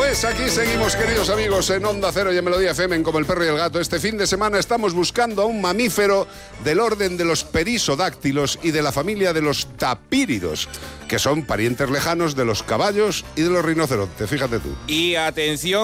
Pues aquí seguimos, queridos amigos, en Onda Cero y en Melodía FM, en Como el Perro y el Gato. Este fin de semana estamos buscando a un mamífero del orden de los perisodáctilos y de la familia de los tapíridos, que son parientes lejanos de los caballos y de los rinocerontes, fíjate tú. Y atención,